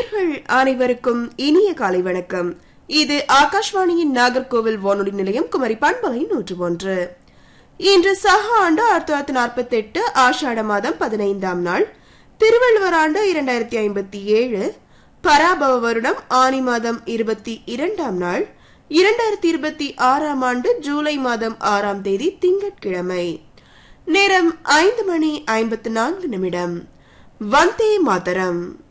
நேர்கள் அனைவருக்கும் இனிய காலை வணக்கம். இது ஆகாஷ்வாணியின் நாகர்கோவில் வானொலி நிலையம் குமரி பண்பலை 101. இன்று சக ஆண்டு 1948 ஆஷாட மாதம் 15ஆம் நாள், திருவள்ளுவர் ஆண்டு 2057, பராபவ வருடம் ஆனி மாதம் 22ஆம் நாள், 2026ஆம் ஆண்டு ஜூலை மாதம் 6ஆம் தேதி திங்கட்கிழமை. நேரம் 5 மணி 54 நிமிடம். வந்தே மாதரம்.